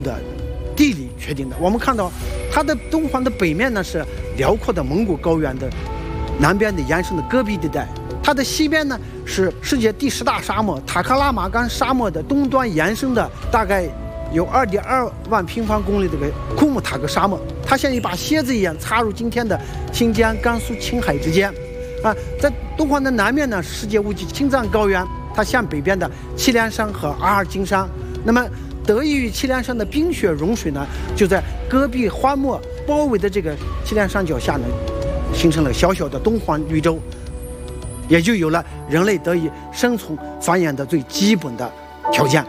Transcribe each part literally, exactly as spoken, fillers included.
的地理决定的。我们看到它的东皇的北面呢是辽阔的蒙古高原的南边的延伸的戈壁地带，它的西边呢是世界第十大沙漠塔克拉玛干沙漠的东端延伸的大概有二点二万平方公里的这个库木塔格沙漠，它像一把楔子一样插入今天的新疆、甘肃、青海之间。啊，在东皇的南面呢，世界无极青藏高原，它向北边的祁连山和阿尔金山。那么，得益于祁连山的冰雪融水呢，就在戈壁荒漠包围的这个祁连山脚下呢，形成了小小的东皇绿洲，也就有了人类得以生存繁衍的最基本的条件。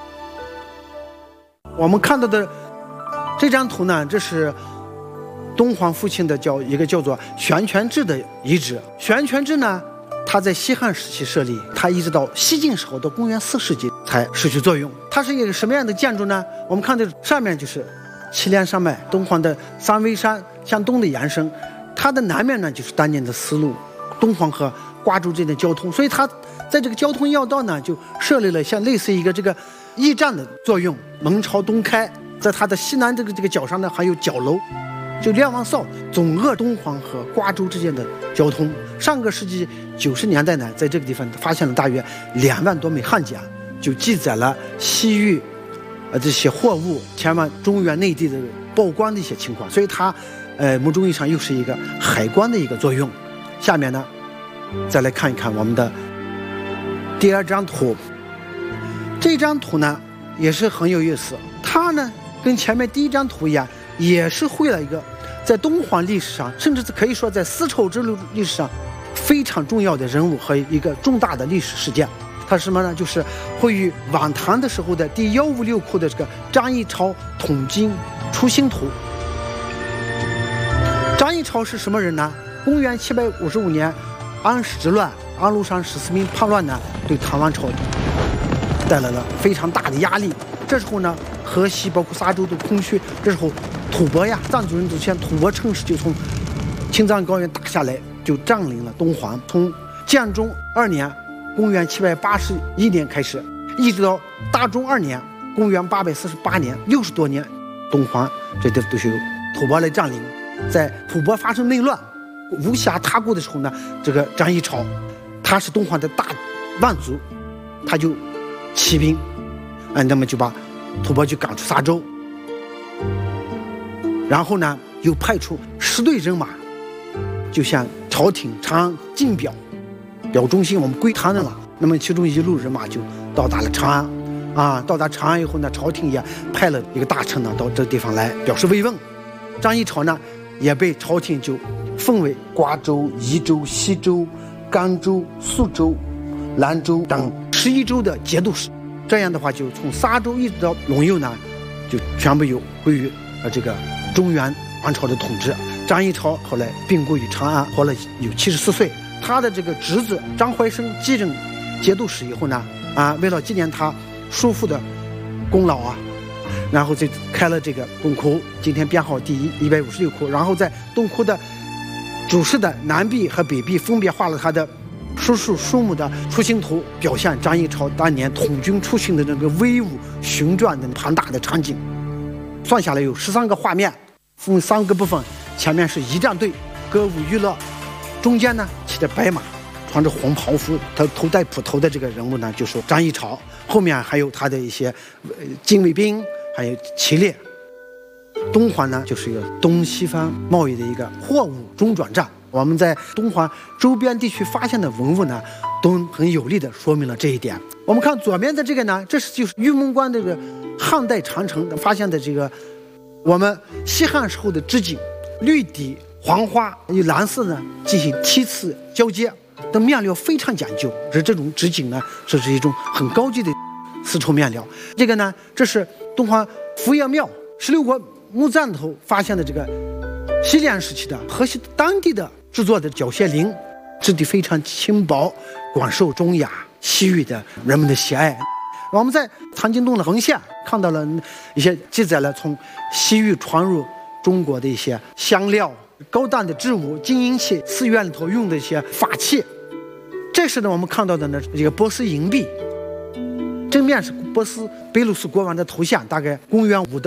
我们看到的这张图呢，这是东皇父亲的叫一个叫做玄泉志的遗址。玄泉志呢，它在西汉时期设立，它一直到西晋时候到公元四世纪才失去作用。它是一个什么样的建筑呢？我们看到上面就是祁连山脉，东皇的三危山向东的延伸，它的南面呢就是当年的丝路，东皇和瓜州之间的交通，所以它在这个交通要道呢就设立了像类似一个这个驿站的作用。门朝东开，在它的西南这个这个角上呢还有角楼，就瞭望哨总扼东皇和瓜州之间的交通。上个世纪九十年代呢，在这个地方发现了大约两万多枚汉简，就记载了西域呃这些货物前往中原内地的报关的一些情况，所以它呃某种意义上又是一个海关的一个作用。下面呢，再来看一看我们的第二张图。这张图呢也是很有意思，它呢跟前面第一张图一样，也是绘了一个在东皇历史上，甚至可以说在丝绸之路历史上非常重要的人物和一个重大的历史事件。它是什么呢？就是绘于晚唐的时候的第一五六库的这个张议潮统经出行图。张议潮是什么人呢？公元七百五十五年，安史之乱，安禄山十四民叛乱呢，对唐王朝带来了非常大的压力。这时候呢，河西包括沙州都空虚，这时候吐蕃呀，藏族人祖先吐蕃乘势就从青藏高原打下来，就占领了东皇。从建中二年，公元七百八十一年开始，一直到大中二年，公元八百四十八年，六十多年，东皇这都都是由吐蕃来占领。在吐蕃发生内乱，无暇他顾的时候呢，这个张议潮，他是东皇的大万族，他就起兵，啊，那么就把吐蕃就赶出沙州，然后呢，又派出十队人马，就向朝廷长安进表，表忠心，我们归唐人了。那么其中一路人马就到达了长安，啊，到达长安以后呢，朝廷也派了一个大臣呢到这个地方来表示慰问。张议潮呢，也被朝廷就封为瓜州、宜州、西州、甘州、肃州、兰州等十一州的节度使。这样的话，就从沙州一直到陇右呢，就全部有归于呃这个中原王朝的统治。张议潮后来病故于长安，活了有七十四岁。他的这个侄子张怀生继任节度使以后呢，啊，为了纪念他叔父的功劳啊，然后就开了这个洞窟，今天编号第一一百五十六窟。然后在洞窟的主室的南壁和北壁分别画了他的叔叔叔母的出行图，表现张议潮当年统军出行的那个威武雄壮的庞大的场景。算下来有十三个画面，分三个部分，前面是仪仗队歌舞娱乐，中间呢骑着白马，穿着红袍服，他头戴捕头的这个人物呢就是张议潮，后面还有他的一些禁卫兵，还有骑猎。东皇呢就是一个东西方贸易的一个货物中转站。我们在东皇周边地区发现的文物呢，都很有力的说明了这一点。我们看左边的这个呢，这是就是玉门关这个汉代长城发现的这个我们西汉时候的织锦，绿底黄花与蓝色呢进行梯次交接，的面料非常讲究，而这种织锦呢，这是一种很高级的丝绸面料。这个呢，这是东皇福业庙十六国墓葬头发现的这个西凉时期的河西当地的制作的角屑绫，质地非常轻薄，广受中亚西域的人们的喜爱。我们在藏经洞的横线看到了一些记载了从西域传入中国的一些香料、高档的织物、金银器，寺院里头用的一些法器。这是呢我们看到的呢一个波斯银币， 正面是波斯，背后是国王的头像，大概公元五